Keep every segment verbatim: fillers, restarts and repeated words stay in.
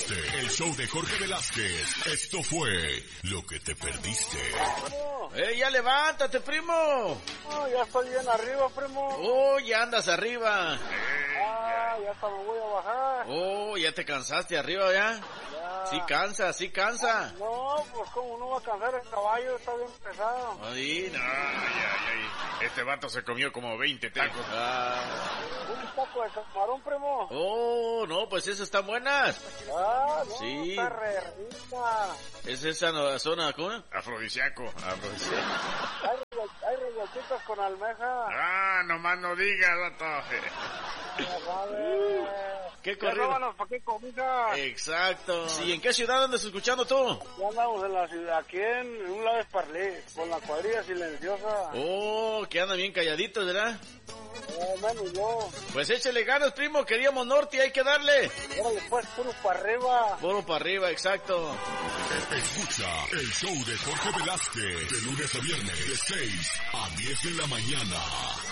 perdiste. El show de Jorge Velázquez. Esto fue lo que te perdiste. ¡Eh, ya levántate, primo! No, ya estoy bien arriba, primo. ¡Oh, ya andas arriba! Ah, ya hasta me voy a bajar. ¡Oh, ya te cansaste arriba ya! Ya. Sí cansa, sí cansa. No, pues como no va a cansar el caballo, está bien pesado. Ay, no. Ay, ay, ay. Este vato se comió como veinte tacos. Ah. Un taco de camarón, primo. Oh, no, pues esas están buenas. Ah, no, Sí. está re rica. Es esa no- zona, ¿cómo? Afrodisíaco. Afrodisíaco. Hay, regol- hay revoltitas con almeja. Ah, nomás no digas, vato. Ya sabes. ¿Qué Ya corrido? vámonos, ¿para qué comida? Exacto. ¿Y en qué ciudad andas escuchando tú? Ya andamos en la ciudad, aquí en, en un lado de Esparlé, con la cuadrilla silenciosa. Oh, que andan bien calladitos, ¿verdad? Eh, menos yo. Pues échale ganas, primo, queríamos norte, hay que darle. Órale, pues, puro para arriba. Puro para arriba, exacto. Escucha el show de Jorge Velázquez. De lunes a viernes. De seis a diez de la mañana.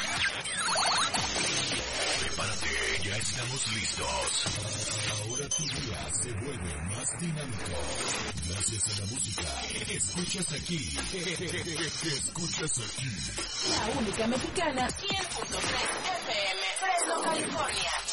Prepárate, ya estamos listos. Ahora tu día se vuelve más dinámico. Gracias a la música. Escuchas aquí. Escuchas aquí. La única mexicana, cien punto tres F M, Fresno, California.